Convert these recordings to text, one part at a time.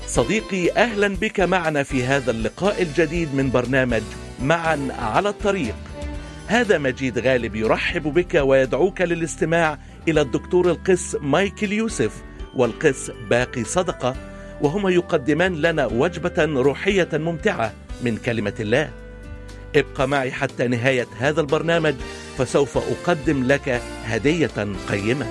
صديقي، أهلا بك معنا في هذا اللقاء الجديد من برنامج معا على الطريق. هذا مجيد غالب يرحب بك ويدعوك للاستماع إلى الدكتور القس مايكل يوسف والقس باقي صدقة، وهما يقدمان لنا وجبة روحية ممتعة من كلمة الله. ابقى معي حتى نهاية هذا البرنامج، فسوف أقدم لك هدية قيمة.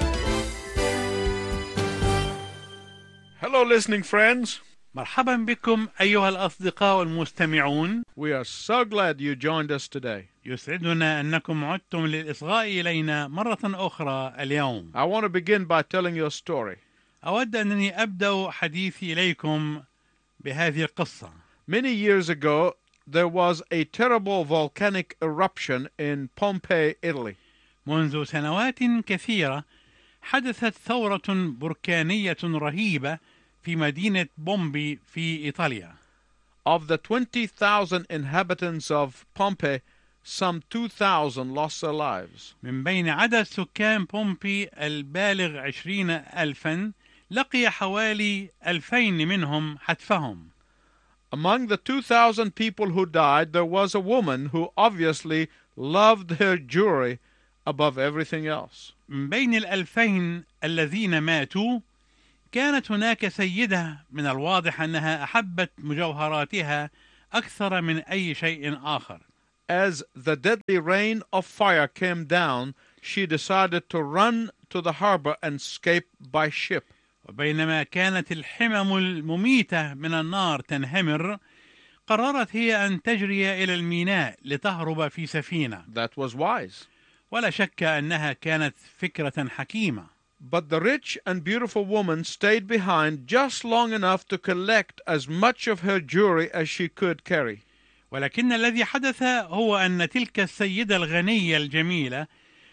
Hello, listening friends. مرحبا بكم أيها الأصدقاء المستمعون. We are so glad you joined us today. يسعدنا أنكم عدتم للإصغاء إلينا مرة أخرى اليوم. I want to begin by telling you a story. أود أنني أبدأ حديثي إليكم بهذه القصة. Many years ago, there was a terrible volcanic eruption in Pompeii, Italy. منذ سنوات كثيرة حدثت ثورة بركانية رهيبة في مدينة بومبي في إيطاليا. Of the 20,000 inhabitants of Pompeii, some 2,000 lost their lives. من بين عدد سكان بومبي البالغ 20,000 لقي حوالي 2,000 منهم حتفهم. Among the 2,000 people who died, there was a woman who obviously loved her jewelry above everything else. من بين 2,000 الذين ماتوا كانت هناك سيدة من الواضح أنها أحبت مجوهراتها أكثر من أي شيء آخر. As the deadly rain of fire came down, she decided to run to the harbor and escape by ship. وبينما كانت الحمم المميتة من النار تنهمر، قررت هي أن تجري إلى الميناء لتهرب في سفينة. That was wise. ولا شك أنها كانت فكرة حكيمة. But the rich and beautiful woman stayed behind just long enough to collect as much of her jewelry as she could carry. ولكن الذي حدث هو أن تلك السيدة الغنية الجميلة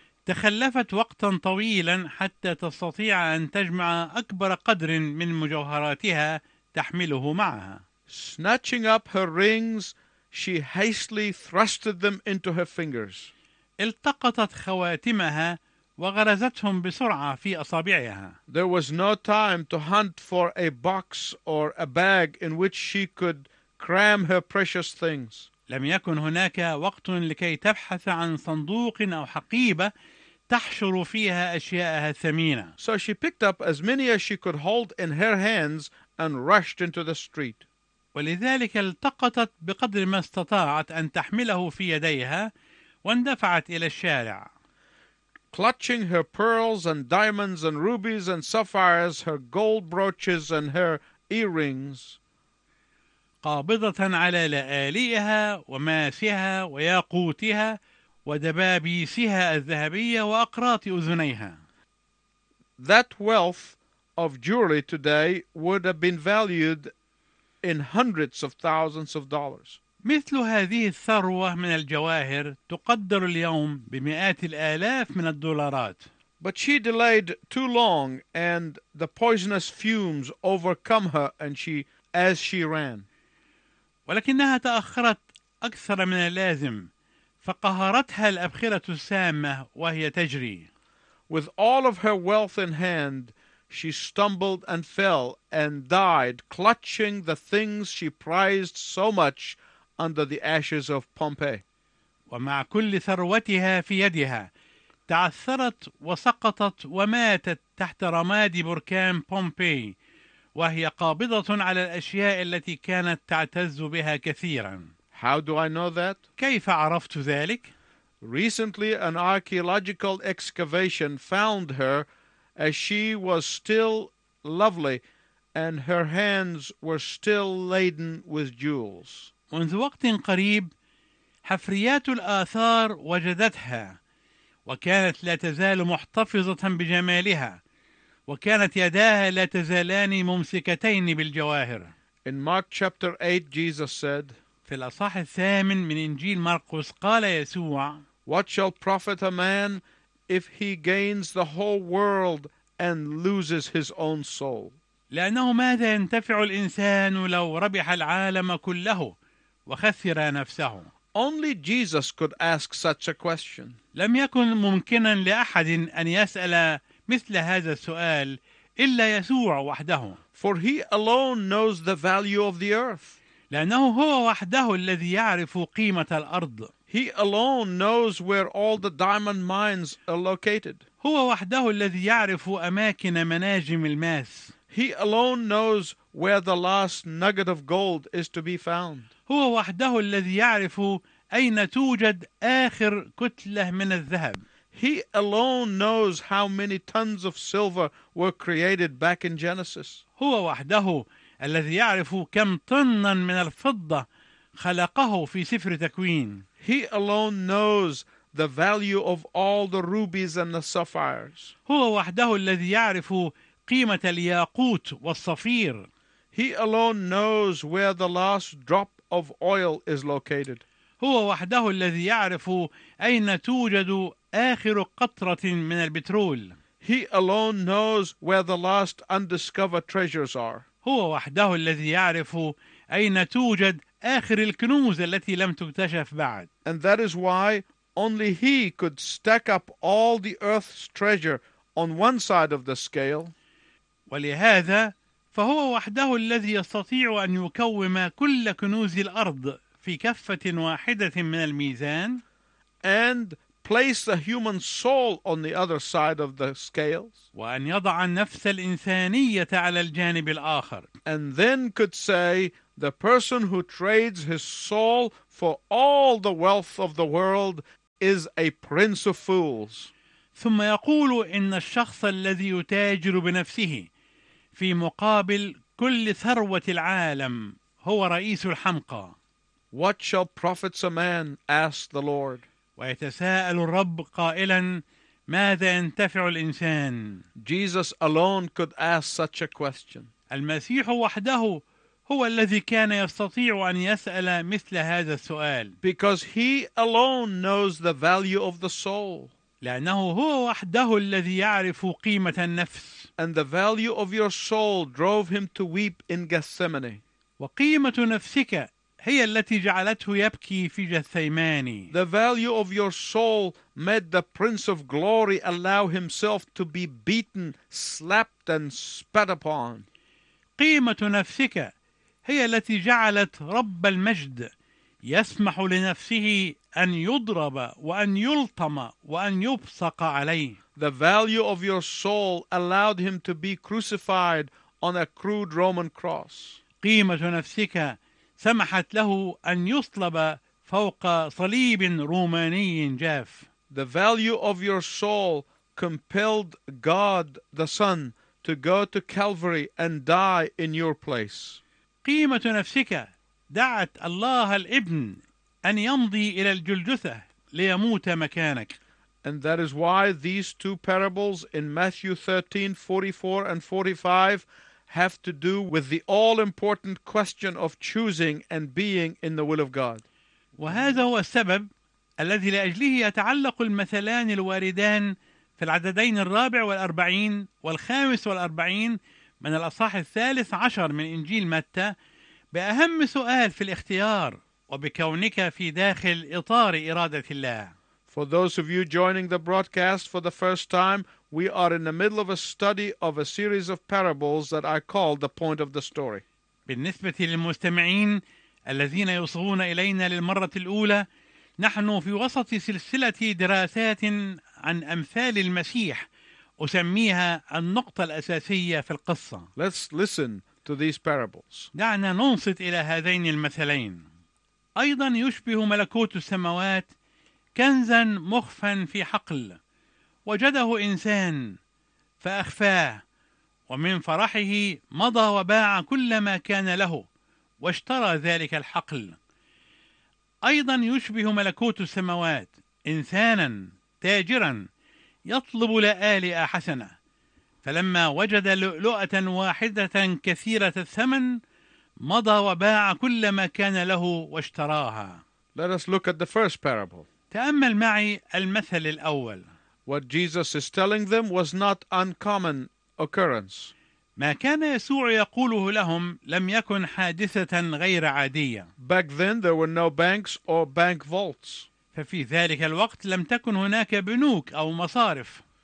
تخلفت وقتا طويلا حتى تستطيع أن تجمع أكبر قدر من مجوهراتها تحمله معها. Snatching up her rings, she hastily thrusted them into her fingers. التقطت خواتمها وغرزتهم بسرعة في أصابعها. There was no time to hunt for a box or a bag in which she could cram her precious things. لم يكن هناك وقت لكي تبحث عن صندوق أو حقيبة تحشر فيها أشياءها الثمينة. So she picked up as many as she could hold in her hands and rushed into the street. ولذلك التقطت بقدر ما استطاعت أن تحمله في يديها واندفعت إلى الشارع. Clutching her pearls and diamonds and rubies and sapphires, her gold brooches and her earrings. قابضة على لآلئها وماسها وياقوتها ودبابيسها الذهبية وأقراط أذنيها. That wealth of jewelry today would have been valued in hundreds of thousands of dollars. مثل هذه الثروة من الجواهر تقدر اليوم بمئات الآلاف من الدولارات. But she delayed too long, and the poisonous fumes overcome her as she ran. ولكنها تأخرت أكثر من اللازم، فقهرتها الأبخرة السامة وهي تجري. With all of her wealth in hand, she stumbled and fell and died, clutching the things she prized so much under the ashes of Pompeii. ومع كل ثروتها في يدها تعثرت وسقطت وماتت تحت رماد بركان بومبي، وهي قابضة على الأشياء التي كانت تعتز بها كثيرا. How do I know that? كيف عرفت ذلك؟ Recently, an archaeological excavation found her as she was still lovely and her hands were still laden with jewels. منذ وقت قريب حفريات الآثار وجدتها وكانت لا تزال محتفظة بجمالها، وكانت يداها لا تزالان ممسكتين بالجواهر. In Mark chapter 8, Jesus said, في الأصحاح 8 من إنجيل مرقس قال يسوع: What shall profit a man if he gains the whole world and loses his own soul? لأنه ماذا ينتفع الإنسان لو ربح العالم كله وخسر نفسه؟ Only Jesus could ask such a question. لم يكن ممكنا لأحد أن يسأل مثل هذا السؤال إلا يسوع وحده، for he alone knows the value of the earth. لأنه هو وحده الذي يعرف قيمة الأرض. He alone knows where all the diamond mines are located. هو وحده الذي يعرف أماكن مناجم الماس. He alone knows where the last nugget of gold is to be found. هو وحده الذي يعرف أين توجد آخر كتلة من الذهب. He alone knows how many tons of silver were created back in Genesis. هو وحده الذي يعرف كم طنا من الفضة خلقه في سفر تكوين. He alone knows the value of all the rubies and the sapphires. هو وحده الذي يعرف قيمة الياقوت والصفير. He alone knows where the last drop of oil is located. هو وحده الذي يعرف أين توجد آخر قطرة من البترول. He alone knows where the last undiscovered treasures are. هو وحده الذي يعرف أين توجد آخر الكنوز التي لم تكتشف بعد. And that is why only he could stack up all the earth's treasure on one side of the scale. ولهذا فهو وحده الذي يستطيع أن يكوم كل كنوز الأرض في كفة واحدة من الميزان. And place the human soul on the other side of the scales. وأن يضع النفس الإنسانية على الجانب الآخر. And then could say the person who trades his soul for all the wealth of the world is a prince of fools. ثم يقول إن الشخص الذي يتاجر بنفسه في مقابل كل ثروة العالم هو رئيس الحمقى. What shall profits a man? asked the Lord. ويتساءل الرب قائلا ماذا ينتفع الإنسان؟ Jesus alone could ask such a question. المسيح وحده هو الذي كان يستطيع أن يسأل مثل هذا السؤال. Because he alone knows the value of the soul. لأنه هو وحده الذي يعرف قيمة النفس. And the value of your soul drove him to weep in Gethsemane. وقيمة نفسك هي التي جعلته يبكي في جثيماني. The value of your soul made the Prince of Glory allow himself to be beaten, slapped and spat upon. قيمة نفسك هي التي جعلت رب المجد يسمح لنفسه أن يضرب وأن يلطم وأن يبصق عليه. The value of your soul allowed him to be crucified on a crude Roman cross. قيمة نفسك سمحت له أن يصلب فوق صليب روماني جاف. The value of your soul compelled God the Son to go to Calvary and die in your place. قيمة نفسك دعت الله الابن أن يمضي إلى الجلجثة ليموت مكانك. And that is why these two parables in Matthew 13:44 and 45 have to do with the all-important question of choosing and being in the will of God. وهذا هو السبب الذي لأجله يتعلق المثلان الواردان في العددين 44 و45 من الأصحاح 13 من إنجيل متى بأهم سؤال في الاختيار وبكونك في داخل إطار إرادة الله. For those of you joining the broadcast for the first time, we are in the middle of a study of a series of parables that I call the point of the story. بالنسبة للمستمعين الذين يصغون إلينا للمرة الأولى، نحن في وسط سلسلة دراسات عن أمثال المسيح أسميها النقطة الأساسية في القصة. Let's listen to these parables. دعنا ننصت إلى هذين المثلين. أيضا يشبه ملكوت السماوات كنزا مخفا في حقل وجده إنسان فأخفاه ومن فرحه مضى وباع كل ما كان له واشترى ذلك الحقل. أيضا يشبه ملكوت السماوات إنسانا تاجرا يطلب لآلئة حسنة فلما وجد لؤلؤة واحدة كثيرة الثمن مضى وباع كل ما كان له واشتراها. Let us look at the first parable. تأمل معي المثل الأول. What Jesus is telling them was not uncommon occurrence. ما كان يسوع يقوله لهم لم يكن حادثة غير عادية. Back then there were no banks or bank vaults. ففي ذلك الوقت لم تكن هناك بنوك أو مصارف.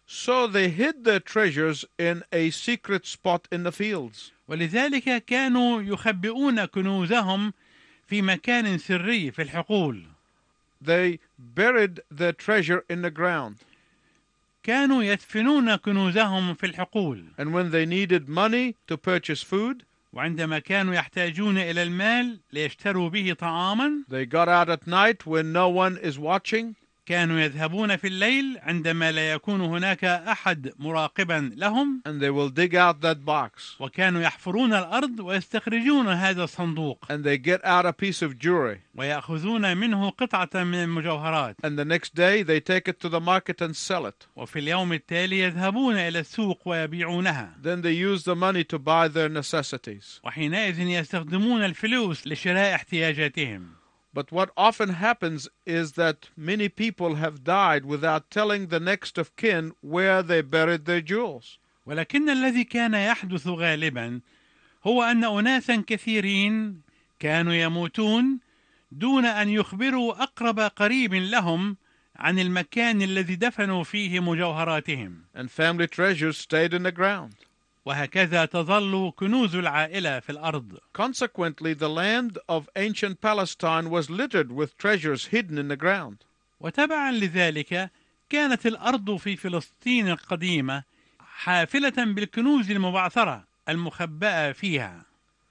So they hid their treasures in a secret spot in the fields. ولذلك كانوا يخبئون كنوزهم في مكان سري في الحقول. They buried their treasure in the ground. كانوا يدفنون كنوزهم في الحقول. And when they needed money to purchase food, وعندما كانوا يحتاجون إلى المال ليشتروا به طعاما، they got out at night when no one is watching. كانوا يذهبون في الليل عندما لا يكون هناك أحد مراقبا لهم، And they will dig out that box. وكانوا يحفرون الأرض ويستخرجون هذا الصندوق And they get out a piece of jewelry. ويأخذون منه قطعة من المجوهرات، And the next day they take it to the market and sell it. وفي اليوم التالي يذهبون إلى السوق ويبيعونها. Then they use the money to buy their necessities. وحينئذ يستخدمون الفلوس لشراء احتياجاتهم. But what often happens is that many people have died without telling the next of kin where they buried their jewels. ولكن الذي كان يحدث غالبا هو أن أناسا كثيرين كانوا يموتون دون أن يخبروا أقرب قريب لهم عن المكان الذي دفنوا فيه مجوهراتهم. And family treasures stayed in the ground. وهكذا تظل كنوز العائلة في الأرض. Consequently, the land of ancient Palestine was littered with treasures hidden in the ground. وتبعا لذلك كانت الأرض في فلسطين القديمة حافلة بالكنوز المبعثرة المخبأة فيها.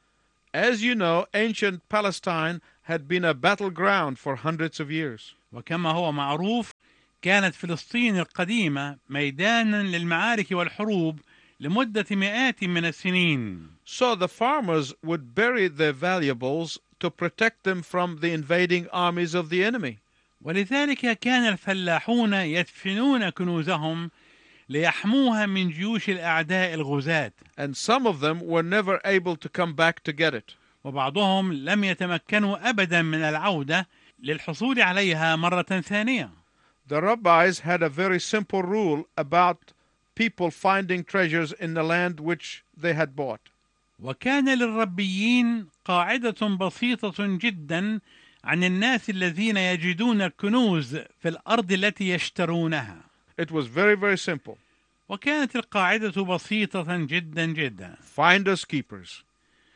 As you know, ancient Palestine had been a battleground for hundreds of years. وكما هو معروف كانت فلسطين القديمة ميدانا للمعارك والحروب لمدة مئات من السنين. So the farmers would bury their valuables to protect them from the invading armies of the enemy. ولذلك كان الفلاحون يدفنون كنوزهم ليحموها من جيوش الأعداء الغزاة. And some of them were never able to come back to get it. وبعضهم لم يتمكنوا أبدا من العودة للحصول عليها مرة ثانية. The rabbis had a very simple rule about people finding treasures in the land which they had bought. وكان للربيين قاعدة بسيطة جدا عن الناس الذين يجدون الكنوز في الأرض التي يشترونها. It was very, very simple. وكانت القاعدة بسيطة جدا جدا. Finders keepers.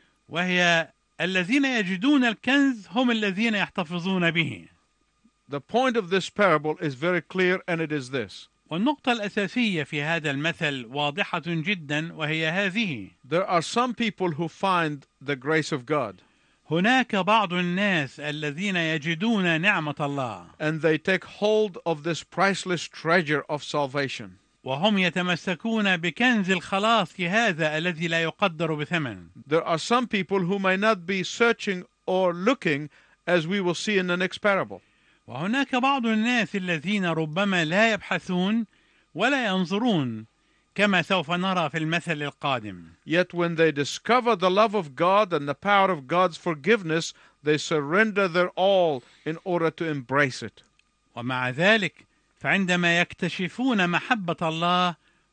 وهي الذين يجدون الكنز هم الذين يحتفظون به. The point of this parable is very clear, and it is this. والنقطة الأساسية في هذا المثل واضحة جدا وهي هذه. There are some people who find the grace of God. هناك بعض الناس الذين يجدون نعمة الله. And they take hold of this priceless treasure of salvation. وهم يتمسكون بكنز الخلاص هذا الذي لا يقدر بثمن. There are some people who may not be searching or looking, as we will see in the next parable. وهناك بعض الناس الذين ربما لا يبحثون ولا ينظرون كما سوف نرى في المثل القادم. Yet when they discover the love of God and the power of God's forgiveness, they surrender their all in order to embrace it. ومع ذلك فعندما يكتشفون محبة الله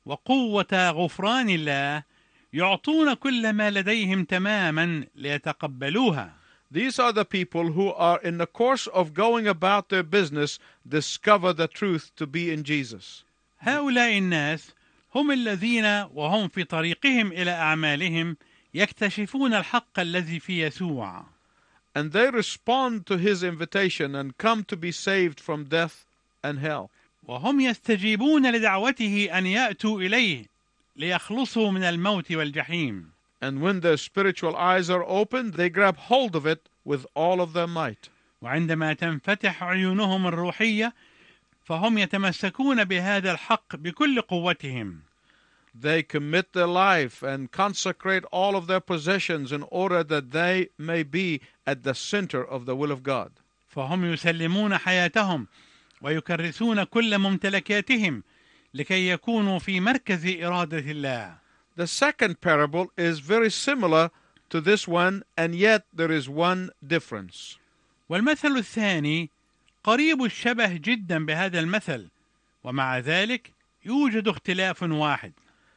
وقوة غفران الله يعطون كل ما لديهم تماما ليتقبلوها. These are the people who are in the course of going about their business discover the truth to be in Jesus. هؤلاء الناس هم الذين وهم في طريقهم إلى أعمالهم يكتشفون الحق الذي في يسوع. And they respond to his invitation and come to be saved from death and hell. وهم يستجيبون لدعوته أن يأتوا إليه ليخلصوا من الموت والجحيم. And when their spiritual eyes are opened, they grab hold of it with all of their might. وعندما تنفتح عيونهم الروحية فهم يتمسكون بهذا الحق بكل قوتهم. They commit their life and consecrate all of their possessions in order that they may be at the center of the will of God. فهم يسلمون حياتهم ويكرسون كل ممتلكاتهم لكي يكونوا في مركز إرادة الله. The second parable is very similar to this one, and yet there is one difference. والمثل الثاني قريب الشبه جدا بهذا المثل، ومع ذلك يوجد اختلاف واحد.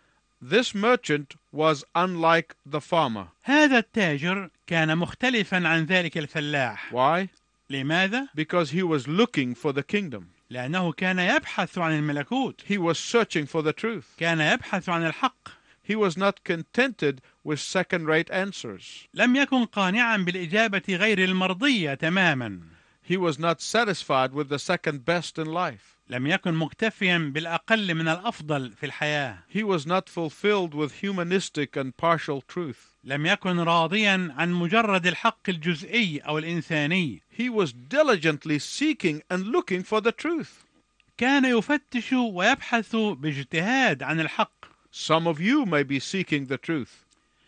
This merchant was unlike the farmer. هذا التاجر كان مختلفا عن ذلك الفلاح. Why? لماذا؟ Because he was looking for the kingdom. لأنه كان يبحث عن الملكوت. He was searching for the truth. كان يبحث عن الحق. He was not contented with second-rate answers. لم يكن قانعا بالإجابة غير المرضية تماما. He was not satisfied with the second best in life. لم يكن مكتفيا بالأقل من الأفضل في الحياة. He was not fulfilled with humanistic and partial truth. لم يكن راضيا عن مجرد الحق الجزئي أو الإنساني. He was diligently seeking and looking for the truth. كان يفتش ويبحث باجتهاد عن الحق. Some of you may be seeking the truth.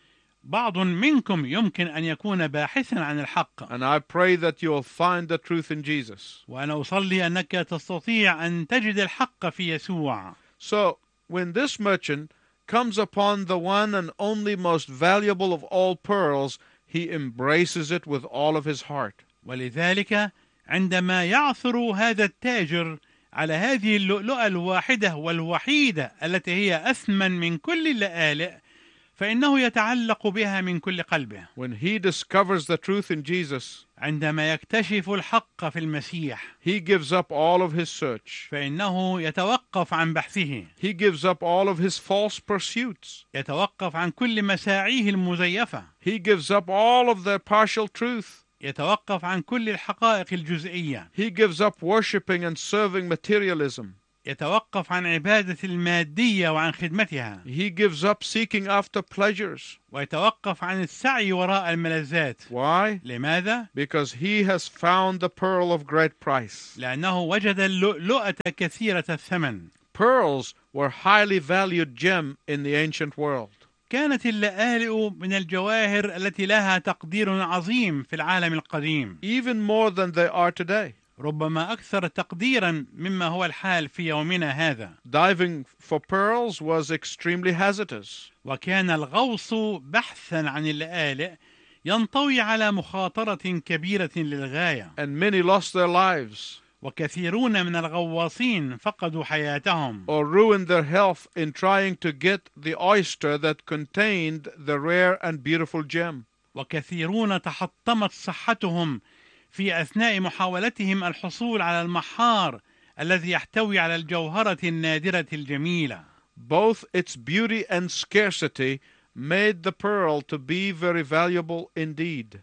بعض منكم يمكن أن يكون باحثا عن الحق. And I pray that you'll find the truth in Jesus. وأنا أصلي أنك تستطيع أن تجد الحق في يسوع. So, when this merchant comes upon the one and only most valuable of all pearls, he embraces it with all of his heart. ولذلك عندما يعثر هذا التاجر على هذه اللؤلؤة الواحدة والوحيدة التي هي أثمن من كل اللآلئ، فإنه يتعلق بها من كل قلبه. When he discovers the truth in Jesus, عندما يكتشف الحق في المسيح، he gives up all of his search. فإنه يتوقف عن بحثه. He gives up all of his false pursuits. يتوقف عن كل مساعيه المزيفة. He gives up all of the partial truth. يتوقف عن كل الحقائق الجزئية. He gives up worshiping and serving materialism. يتوقف عن عبادة المادية وعن خدمتها. He gives up seeking after pleasures. ويتوقف عن السعي وراء الملذات. Why? لماذا؟ Because he has found the pearl of great price. لأنه وجد اللؤلؤة كثيرة الثمن. Pearls were highly valued gem in the ancient world. كانت اللآلئ من الجواهر التي لها تقدير عظيم في العالم القديم. Even more than they are today. ربما أكثر تقديرا مما هو الحال في يومنا هذا. Diving for pearls was extremely hazardous. وكان الغوص بحثا عن اللآلئ ينطوي على مخاطرة كبيرة للغاية. And many lost their lives. وكثيرون من الغواصين فقدوا حياتهم. Or ruined their health in trying to get the oyster that contained the rare and beautiful gem. وكثيرون تحطمت صحتهم في أثناء محاولتهم الحصول على المحار الذي يحتوي على الجوهرة النادرة الجميلة. Both its beauty and scarcity made the pearl to be very valuable indeed.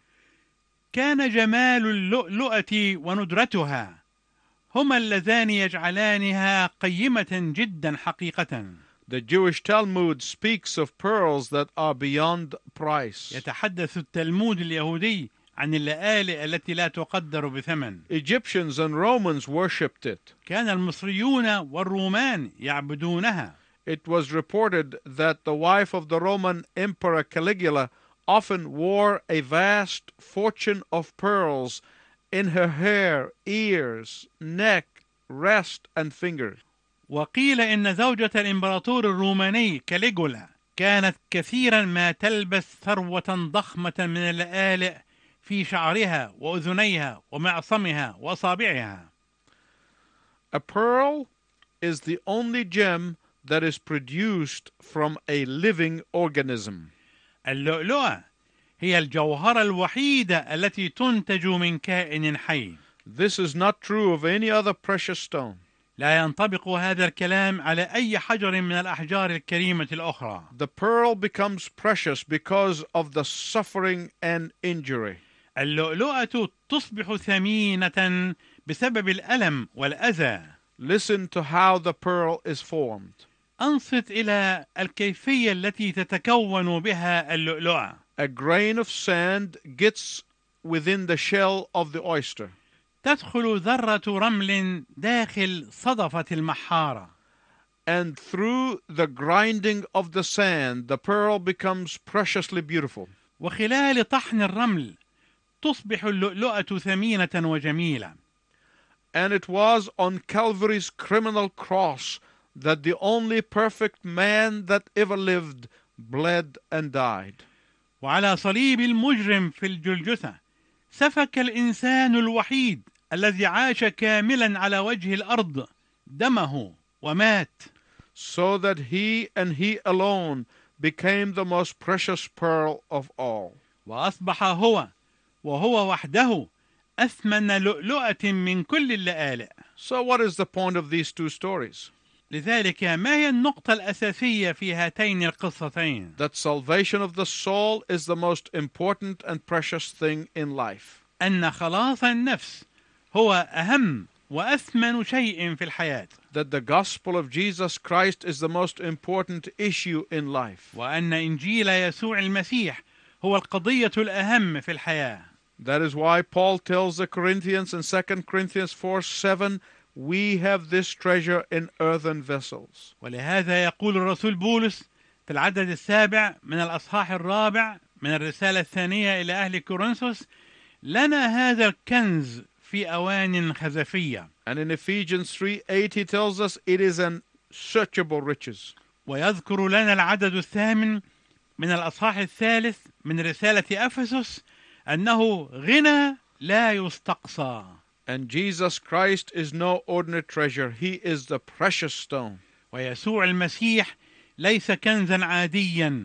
كان جمال اللؤلؤة وندرتها هما اللذان يجعلانها قيمة جدا حقيقة. The Jewish Talmud speaks of pearls that are beyond price. يتحدث التلمود اليهودي عن اللآلئ التي لا تقدر بثمن. Egyptians and Romans worshipped it. كان المصريون والرومان يعبدونها. It was reported that the wife of the Roman Emperor Caligula often wore a vast fortune of pearls in her hair, ears, neck, wrist, and fingers. وقيل إن زوجة الإمبراطور الروماني كاليغولا كانت كثيرا ما تلبس ثروة ضخمة من اللآلئ في شعرها وأذنيها ومعصمها وأصابعها. A pearl is the only gem that is produced from a living organism. اللؤلؤة هي الجوهرة الوحيدة التي تنتج من كائن حي. This is not true of any other precious stone. لا ينطبق هذا الكلام على أي حجر من الأحجار الكريمة الأخرى. The pearl becomes precious because of the suffering and injury. اللؤلؤة تصبح ثمينة بسبب الألم والأذى. Listen to how the pearl is formed. أنصت إلى الكيفية التي تتكون بها اللؤلؤة. A grain of sand gets within the shell of the oyster. تدخل ذرة رمل داخل صدفة المحارة. And through the grinding of the sand, the pearl becomes preciously beautiful. وخلال طحن الرمل تصبح اللؤلؤة ثمينة وجميلة. And it was on Calvary's criminal cross that the only perfect man that ever lived bled and died. وعلى صليب المجرم في الجلجثة سفك الإنسان الوحيد الذي عاش كاملا على وجه الأرض دمه ومات. So that he and he alone became the most precious pearl of all. وأصبح هو وهو وحده أثمن لؤلؤة من كل اللآلئ. So what is the point of these two stories? لذلك ما هي النقطة الأساسية في هاتين القصتين؟ That salvation of the soul is the most important and precious thing in life. أن خلاص النفس هو أهم وأثمن شيء في الحياة. That the gospel of Jesus Christ is the most important issue in life. وأن إنجيل يسوع المسيح هو القضية الأهم في الحياة. That is why Paul tells the Corinthians in 2 Corinthians 4:7, we have this treasure in earthen vessels. ولهذا يقول الرسول بولس في العدد 7 من الأصحاح 4 من الرسالة الثانية إلى أهل كورنثوس: لنا هذا الكنز في أوان خزفية. And in Ephesians 3:8 he tells us it is unsearchable riches. ويذكر لنا العدد 8 من الأصحاح 3 من رسالة أفسس أنه غنى لا يستقصى. And Jesus Christ is no ordinary treasure. He is the precious stone. ويسوع المسيح ليس كنزا عاديا،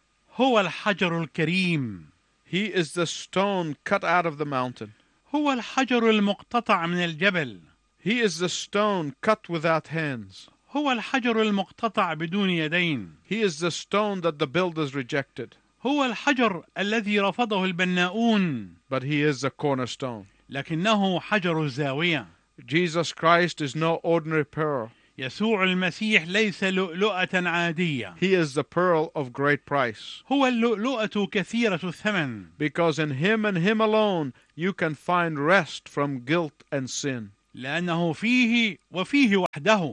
هو الحجر الكريم. He is the stone cut out of the mountain. هو الحجر المقتطع من الجبل. He is the stone cut without hands. هو الحجر المقتطع بدون يدين. He is the stone that the builders rejected. هو الحجر الذي رفضه البناؤون. But he is the cornerstone. لكنه حجر الزاوية. Jesus Christ is no ordinary pearl. يسوع المسيح ليس لؤلؤة عادية. He is the pearl of great price. هو اللؤلؤة كثيرة الثمن. Because in him and him alone you can find rest from guilt and sin. لأنه فيه وفيه وحده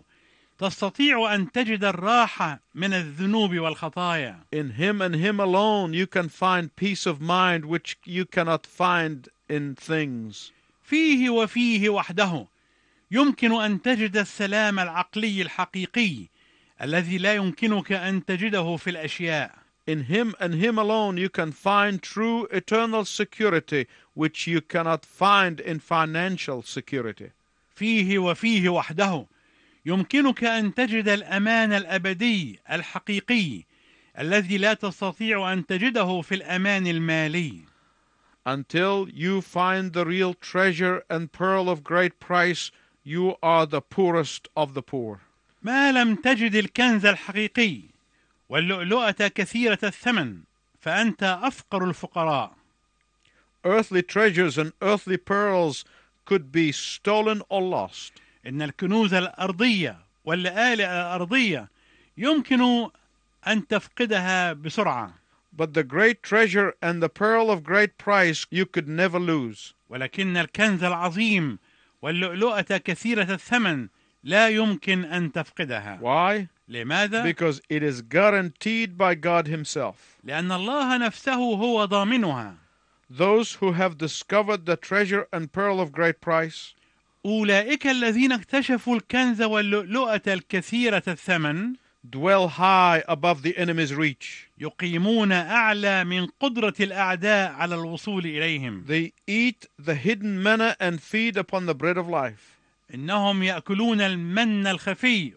تستطيع أن تجد الراحة من الذنوب والخطايا. In him and him alone you can find peace of mind which you cannot find in things. فيه وفيه وحده يمكن أن تجد السلام العقلي الحقيقي الذي لا يمكنك أن تجده في الأشياء. In him and him alone you can find true eternal security which you cannot find in financial security. فيه وفيه وحده يمكنك أن تجد الأمان الأبدي الحقيقي الذي لا تستطيع أن تجده في الأمان المالي. Until you find the real treasure and pearl of great price, you are the poorest of the poor. ما لم تجد الكنز الحقيقي واللؤلؤة كثيرة الثمن فأنت أفقر الفقراء. Earthly treasures and earthly pearls could be stolen or lost. إن الكنوز الأرضية واللآلئ الأرضية يمكن أن تفقدها بسرعة. But the great treasure and the pearl of great price you could never lose. ولكن الكنز العظيم واللؤلؤة كثيرة الثمن لا يمكن أن تفقدها. Why? لماذا؟ Because it is guaranteed by God himself. لأن الله نفسه هو ضامنها. Those who have discovered the treasure and pearl of great price, أولئك الذين اكتشفوا الكنز واللؤلؤة الكثيرة الثمن dwell high above the enemy's reach. يقيمون أعلى من قدرة الأعداء على الوصول إليهم. They eat the hidden manna and feed upon the bread of life. إنهم يأكلون المن الخفي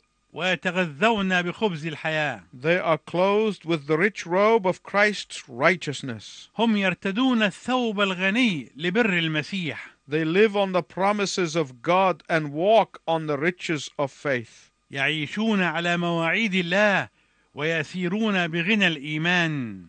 ويتغذون بخبز الحياة. They are clothed with the rich robe of Christ's righteousness. هم يرتدون الثوب الغني لبر المسيح. They live on the promises of God and walk on the riches of faith. يعيشون على مواعيد الله ويسيرون بغنى الإيمان.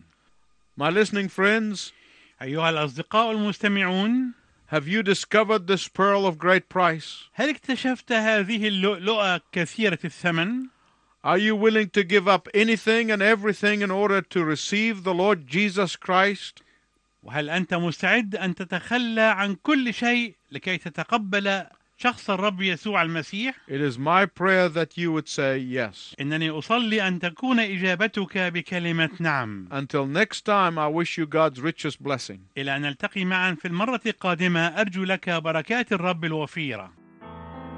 My listening friends, أيها الأصدقاء المستمعون، have you discovered this pearl of great price? هل اكتشفت هذه اللؤلؤة كثيرة الثمن؟ Are you willing to give up anything and everything in order to receive the Lord Jesus Christ? وهل أنت مستعد أن تتخلى عن كل شيء لكي تتقبل شخص الرب يسوع المسيح؟ It is my prayer that you would say yes. إنني أصلي أن تكون إجابتك بكلمة نعم. Until next time, I wish you God's richest blessing. إلى أن نلتقي معا في المرة القادمة، أرجو لك بركات الرب الوفيرة.